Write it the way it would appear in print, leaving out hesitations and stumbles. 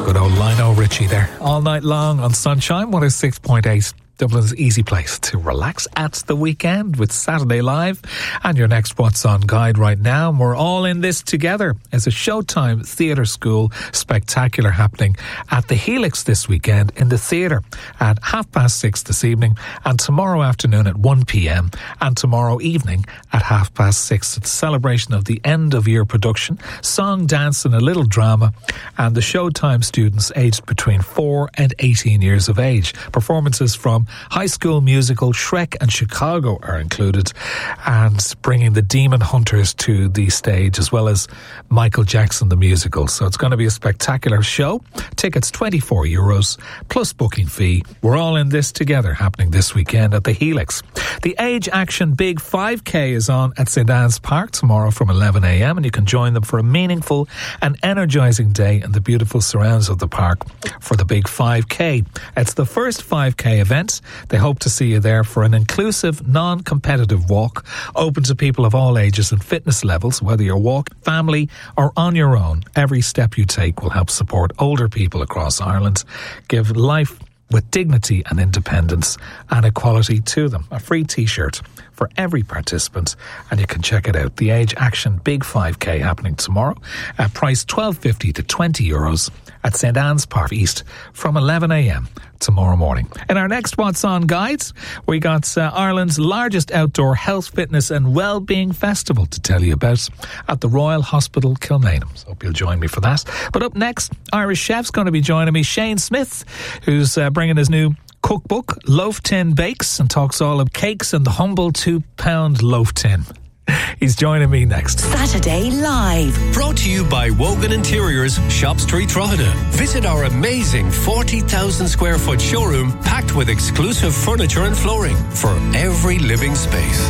Good old Lionel Richie there. All night long on Sunshine 106.8. Dublin's easy place to relax at the weekend with Saturday Live and your next What's On guide right now. And we're all in this together. It's a Showtime Theatre School spectacular happening at the Helix this weekend in the theatre at 6:30 this evening, and tomorrow afternoon at 1 p.m. and tomorrow evening at 6:30. It's a celebration of the end of year production, song, dance and a little drama, and the Showtime students aged between 4 and 18 years of age. Performances from High School Musical, Shrek and Chicago are included, and bringing the Demon Hunters to the stage, as well as Michael Jackson the musical. So it's going to be a spectacular show. Tickets €24 plus booking fee. We're all in this together, happening this weekend at the Helix. The Age Action Big 5K is on at St Anne's Park tomorrow from 11 a.m, and you can join them for a meaningful and energising day in the beautiful surrounds of the park for the Big 5K. It's the first 5K event. They hope to see you there for an inclusive, non-competitive walk, open to people of all ages and fitness levels, whether you're walking, family or on your own. Every step you take will help support older people across Ireland, give life with dignity and independence and equality to them. A free t-shirt for every participant, and you can check it out. The Age Action Big 5K happening tomorrow at price €12.50 to €20 at St Anne's Park East from 11 a.m. tomorrow morning. In our next What's On guides, we got Ireland's largest outdoor health, fitness and well-being festival to tell you about at the Royal Hospital Kilmainham. So hope you'll join me for that. But up next, Irish chef's going to be joining me, Shane Smith, who's bringing his new cookbook, Loaf Tin Bakes, and talks all of cakes and the humble £2 loaf tin. He's joining me next. Saturday Live. Brought to you by Wogan Interiors, Shop Street, Drogheda. Visit our amazing 40,000 square foot showroom packed with exclusive furniture and flooring for every living space.